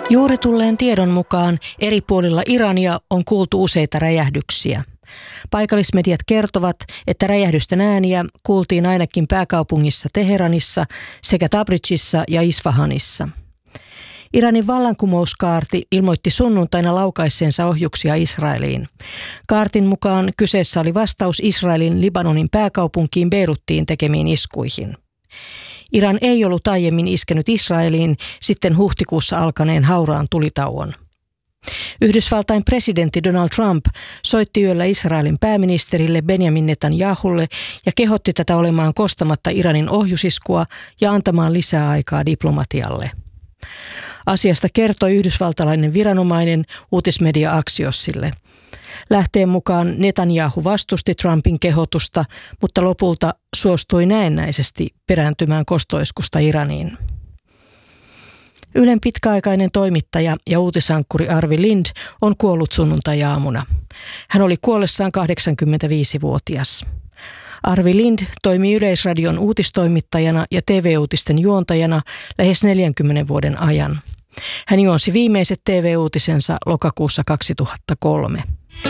Juuri tulleen tiedon mukaan eri puolilla Irania on kuultu useita räjähdyksiä. Paikallismediat kertovat, että räjähdysten ääniä kuultiin ainakin pääkaupungissa Teheranissa sekä Tabridžissa ja Isfahanissa. Iranin vallankumouskaarti ilmoitti sunnuntaina laukaisseensa ohjuksia Israeliin. Kaartin mukaan kyseessä oli vastaus Israelin Libanonin pääkaupunkiin Beiruttiin tekemiin iskuihin. Iran ei ollut aiemmin iskenyt Israeliin sitten huhtikuussa alkaneen hauraan tulitauon. Yhdysvaltain presidentti Donald Trump soitti yöllä Israelin pääministerille Benjamin Netanyahulle ja kehotti tätä olemaan kostamatta Iranin ohjusiskua ja antamaan lisää aikaa diplomatialle. Asiasta kertoi yhdysvaltalainen viranomainen uutismedia Axiosille. Lähteen mukaan Netanyahu vastusti Trumpin kehotusta, mutta lopulta suostui näennäisesti perääntymään kostoiskusta Iraniin. Ylen pitkäaikainen toimittaja ja uutisankkuri Arvi Lind on kuollut sunnuntai-aamuna. Hän oli kuollessaan 85-vuotias. Arvi Lind toimi Yleisradion uutistoimittajana ja TV-uutisten juontajana lähes 40 vuoden ajan. Hän juonsi viimeiset TV-uutisensa lokakuussa 2003.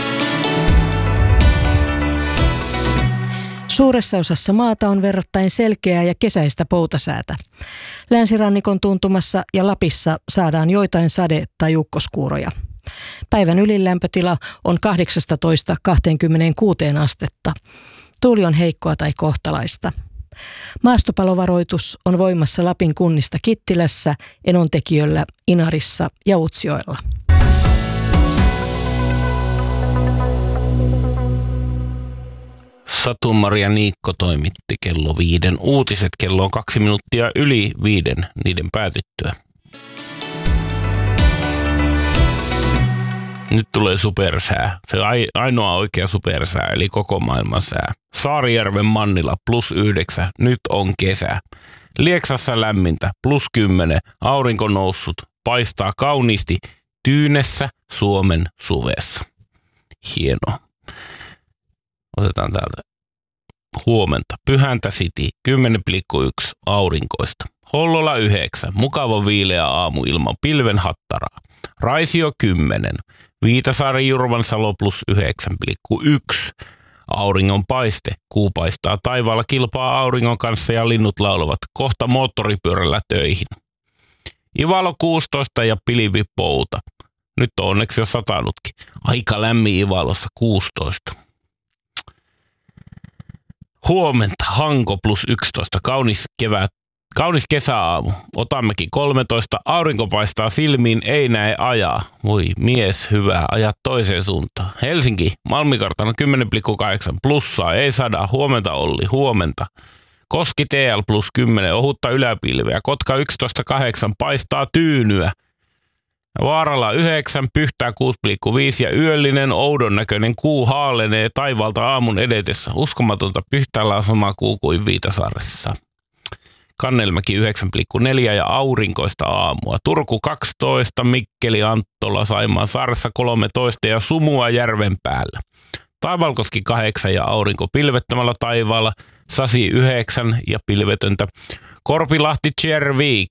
Suuressa osassa maata on verrattain selkeää ja kesäistä poutasäätä. Länsirannikon tuntumassa ja Lapissa saadaan joitain sade- tai ukkoskuuroja. Päivän ylilämpötila on 18–26 astetta. Tuuli on heikkoa tai kohtalaista. Maastopalovaroitus on voimassa Lapin kunnista Kittilässä, Enontekiöllä, Inarissa ja Utsjoella. Satu-Maria Niikko toimitti kello 5 uutiset. Kello on 2 minuuttia yli 5 niiden päätyttyä. Nyt tulee supersää. Se ainoa oikea supersää, eli koko maailman sää. Saarijärven Mannila +9. Nyt on kesä. Lieksassa lämmintä +10. Aurinko noussut. Paistaa kauniisti tyynessä Suomen suvessa. Hienoa. Otetaan täältä huomenta. Pyhäntä City 10,1 aurinkoista. Hollola 9. Mukava viileä aamuilma pilvenhattaraa. Raisio 10. Viitasaari Jurvansalo +9,1. Auringon paiste. Kuu paistaa taivaalla, kilpaa auringon kanssa ja linnut laulavat kohta moottoripyörällä töihin. Ivalo 16 ja pilvi pouta. Nyt on onneksi jo satanutkin. Aika lämmin Ivalossa 16. Huomenta Hanko +11. Kaunis kesäaamu. Otammekin 13. Aurinko paistaa silmiin, ei näe ajaa. Voi mies, hyvä, ajaa toiseen suuntaan. Helsinki, Malmikartano 10,8. Plussaa, ei sada. Huomenta Olli, huomenta. Koski TL +10. Ohutta yläpilveä. Kotka 11,8. Paistaa tyynyä. Vaarala 9, Pyhtää 6,5 ja yöllinen oudon näköinen kuu haalenee taivaalta aamun edetessä. Uskomatonta, Pyhtäällä on sama kuu kuin Viitasaaressa. Kannelmäki 9,4 ja aurinkoista aamua. Turku 12, Mikkeli, Anttola, Saimaan saaressa 13 ja sumua järven päällä. Taivalkoski 8 ja aurinko pilvettömällä taivaalla. Sasi 9 ja pilvetöntä. Korpilahti Tjervik.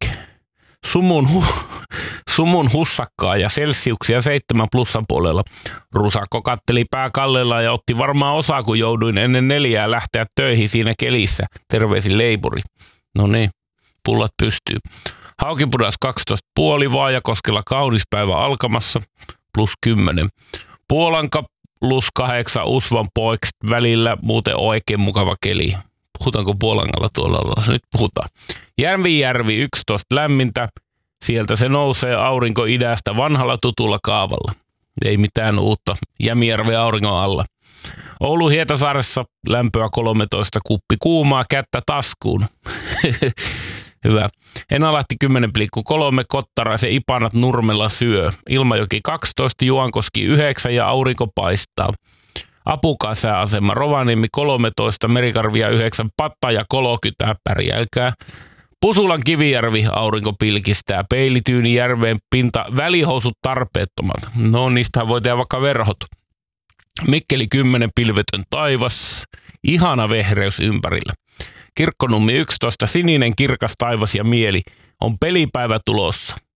Sumun hussakkaa ja selsiuksia 7 plussan puolella. Rusakko katteli pää kallella ja otti varmaan osaa, kun jouduin ennen 4 lähteä töihin siinä kelissä. Terveisin leipuri. No niin, pullat pystyy. Haukipudas 12,5, Vaajakoskella kaunis päivä alkamassa +10. Puolanka +8, Usvan poikset välillä, muuten oikein mukava keli. Puhutaanko Puolangalla tuolla? Nyt puhutaan. Järvi 11 lämmintä. Sieltä se nousee aurinko idästä vanhalla tutulla kaavalla. Ei mitään uutta. Jämijärven auringon alla. Oulu Hietasaaressa lämpöä 13, kuppi kuumaa, kättä taskuun. Hyvä. Enalahti 10,3, Kottaraisen Ipanat Nurmella syö. Ilmajoki 12, Juankoski 9 ja aurinko paistaa. Apukasääasema Rovaniemi 13, Merikarvia 9, Pattaja 30, pärjäilkää. Pusulan Kivijärvi aurinko pilkistää, Peilityyni järveen pinta, välihousut tarpeettomat. No niistähän voi tehdä vaikka verhot. Mikkeli 10, pilvetön taivas, ihana vehreys ympärillä. Kirkkonummi 11, sininen kirkas taivas ja mieli, on pelipäivä tulossa.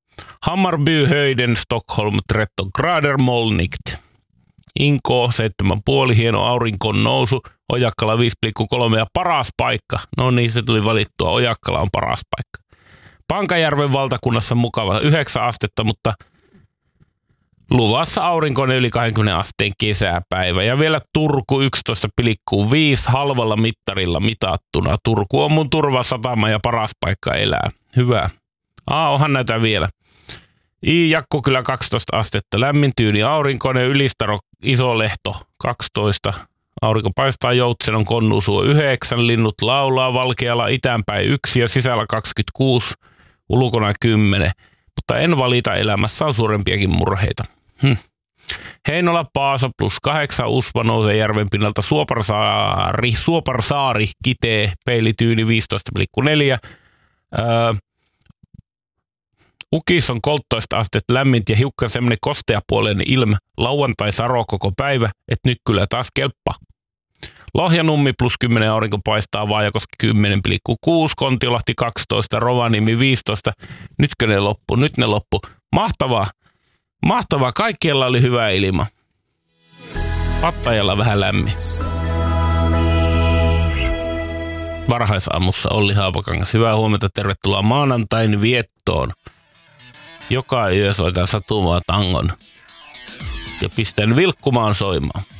Hammarby Höjden Stockholm 13 grader molnigt. Inko 7,5, hieno aurinkon nousu. Ojakkala 5,3 ja paras paikka. No niin, se tuli valittua. Ojakkala on paras paikka. Pankajärven valtakunnassa mukava 9 astetta, mutta luvassa aurinkoinen yli 20 asteen kesäpäivä. Ja vielä Turku 11,5 halvalla mittarilla mitattuna. Turku on mun turvasatama ja paras paikka elää. Hyvä. Onhan näitä vielä. Jakko kyllä 12 astetta. Lämmin tyyni aurinkoinen. Ylistaro Isolehto 12. Aurinko paistaa Joutsenon Konnusuo 9. Linnut laulaa Valkeala itäänpäin 1 ja sisällä 26. Ulkona 10. Mutta en valita, elämässä on suurempiakin murheita. Heinola Paasa +8. Usva nousee järven pinnalta. Suoparsaari Kitee peilityyni 15,4. Ukis on 13 astetta lämmintä ja hiukka semmoinen kosteapuoleinen ilma. Lauantai saro koko päivä, et nyt kyllä taas kelppa. Lohjanummi +10 aurinko paistaa, Vaajakoski 10,6, Kontiolahti 12, Rovaniemi 15. Nytkö ne loppu? Nyt ne loppu. Mahtavaa. Mahtavaa. Kaikkialla oli hyvä ilma. Pattajalla vähän lämmin. Varhaisaamussa Olli Haapakangas. Hyvää huomenta. Tervetuloa maanantain viettoon. Joka yö soitan satumaa tangon ja pistän vilkkumaan soimaan.